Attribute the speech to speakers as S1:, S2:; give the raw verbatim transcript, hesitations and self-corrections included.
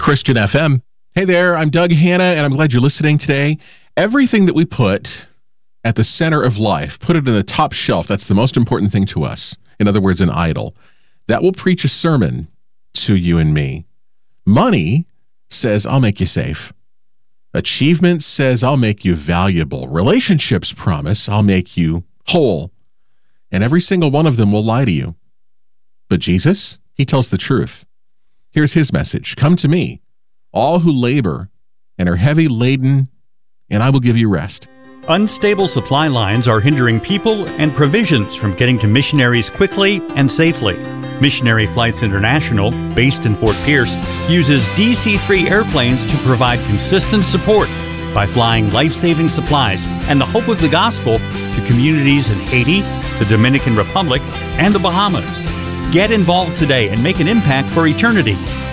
S1: Christian F M. Hey there, I'm Doug Hanna, and I'm glad you're listening today. Everything that we put at the center of life, put it in the top shelf, that's the most important thing to us. In other words, an idol. That will preach a sermon to you and me. Money says, I'll make you safe. Achievement says, I'll make you valuable. Relationships promise, I'll make you whole. And every single one of them will lie to you. But Jesus, he tells the truth. Here's his message. Come to me, all who labor and are heavy laden, and I will give you rest.
S2: Unstable supply lines are hindering people and provisions from getting to missionaries quickly and safely. Missionary Flights International, based in Fort Pierce, uses D C three airplanes to provide consistent support by flying life-saving supplies and the hope of the gospel to communities in Haiti, the Dominican Republic, and the Bahamas. Get involved today and make an impact for eternity.